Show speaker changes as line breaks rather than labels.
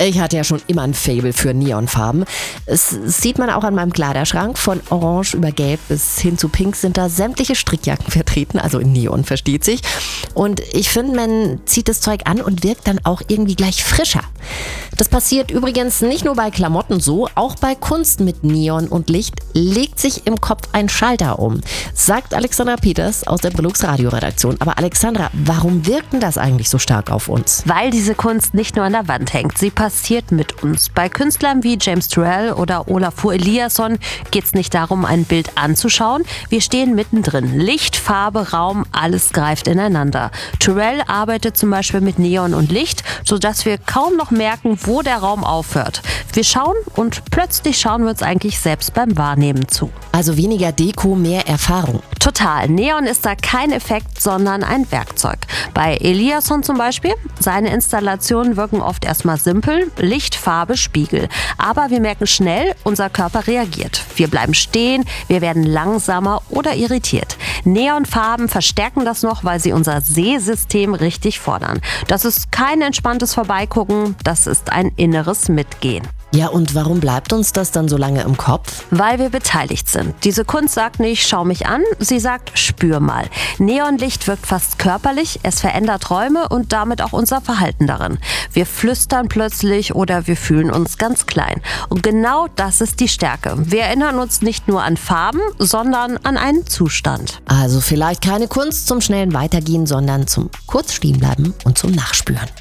Ich hatte ja schon immer ein Faible für Neonfarben. Es sieht man auch an meinem Kleiderschrank. Von Orange über Gelb bis hin zu Pink sind da sämtliche Strickjacken vertreten, also in Neon, versteht sich. Und ich finde, man zieht das Zeug an und wirkt dann auch irgendwie gleich frischer. Das passiert übrigens nicht nur bei Klamotten so, auch bei Kunst mit Neon und Licht legt sich im Kopf ein Schalter um, sagt Alexandra Peters aus der Brillux Radioredaktion. Aber Alexandra, warum wirkt denn das eigentlich so stark auf uns?
Weil diese Kunst nicht nur an der Wand hängt, sie passiert mit uns. Bei Künstlern wie James Turrell oder Olafur Eliasson geht es nicht darum, ein Bild anzuschauen. Wir stehen mittendrin. Licht, Farbe, Raum, alles greift ineinander. Turrell arbeitet zum Beispiel mit Neon und Licht, sodass wir kaum noch merken, wo der Raum aufhört. Wir schauen und plötzlich schauen wir uns eigentlich selbst beim Wahrnehmen zu.
Also weniger Deko, mehr Erfahrung.
Total. Neon ist da kein Effekt, sondern ein Werkzeug. Bei Eliasson zum Beispiel, seine Installationen wirken oft erstmal simpel, Licht, Farbe, Spiegel. Aber wir merken schnell, unser Körper reagiert. Wir bleiben stehen, wir werden langsamer oder irritiert. Neonfarben verstärken das noch, weil sie unser Sehsystem richtig fordern. Das ist kein entspanntes Vorbeigucken, das ist ein inneres Mitgehen.
Ja, und warum bleibt uns das dann so lange im Kopf?
Weil wir beteiligt sind. Diese Kunst sagt nicht, schau mich an, sie sagt, spür mal. Neonlicht wirkt fast körperlich, es verändert Räume und damit auch unser Verhalten darin. Wir flüstern plötzlich oder wir fühlen uns ganz klein. Und genau das ist die Stärke. Wir erinnern uns nicht nur an Farben, sondern an einen Zustand.
Also vielleicht keine Kunst zum schnellen Weitergehen, sondern zum kurz stehen bleiben und zum Nachspüren.